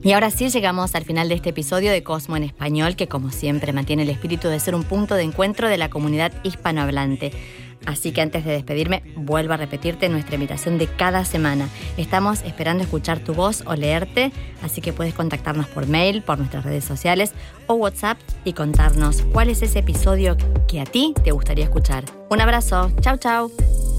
Y ahora sí llegamos al final de este episodio de Cosmo en Español, que como siempre mantiene el espíritu de ser un punto de encuentro de la comunidad hispanohablante. Así que antes de despedirme, vuelvo a repetirte nuestra invitación de cada semana. Estamos esperando escuchar tu voz o leerte, así que puedes contactarnos por mail, por nuestras redes sociales o WhatsApp y contarnos cuál es ese episodio que a ti te gustaría escuchar. Un abrazo, chau chau.